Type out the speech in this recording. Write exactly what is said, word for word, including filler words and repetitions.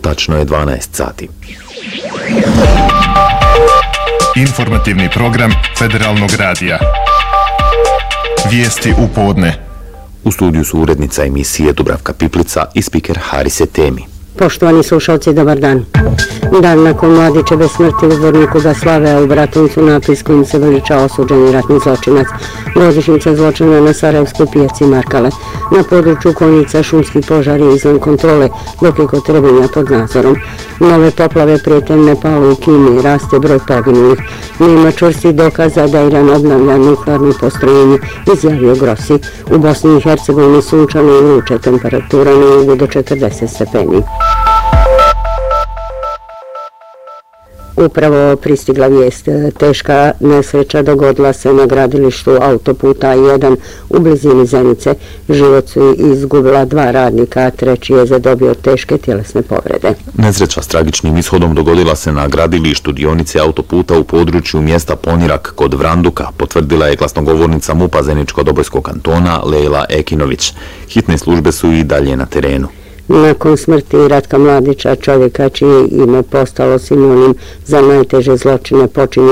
tačno je dvanaest sati. Informativni program Federalnog radija. Vijesti u podne. U studiju su urednica emisije Dubravka Piplica i spiker Harise Temi. Poštovani slušalci, dobar dan. Dan nakon Mladićeve smrti u Zvorniku ga slave, a u Bratuncu napis kojim se veliča osuđeni ratni zločinac. Godišnjica zločina na Sarajevskoj pijaci Markale. Na području Konjica šumski požar je izvan kontrole, dok je kod Trebinja pod nadzorom. Nove poplave prijete Nepalu i Kini, raste broj poginulih. Nema čvrstih dokaza da Iran obnavlja nuklearno postrojenje, izjavio Grossi. U Bosni i Hercegovini sunčano i vruće, temperatura na jugu do četrdeset stepeni. Upravo pristigla vijest. Teška nesreća dogodila se na gradilištu autoputa A jedan u blizini Zenice. Život su izgubila dva radnika, a treći je zadobio teške tjelesne povrede. Nesreća s tragičnim ishodom dogodila se na gradilištu dionice autoputa u području mjesta Ponirak kod Vranduka, potvrdila je glasnogovornica MUP-a Zeničko-Dobojskog kantona Lejla Ekinović. Hitne službe su i dalje na terenu. Nakon smrti Ratka Mladića, čovjeka čije ime postalo sinonim za najteže zločine počinjene